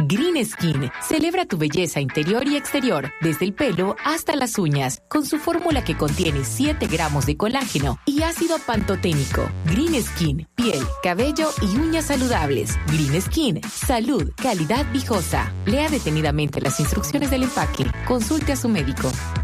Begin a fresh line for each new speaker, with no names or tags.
Green Skin celebra tu belleza interior y exterior, desde el pelo hasta las uñas, con su fórmula que contiene 7 gramos de colágeno y ácido pantoténico. Green Skin, piel, cabello y uñas saludables. Green Skin, salud, calidad viejosa. Lea detenidamente las instrucciones del empaque. Consulte a su médico.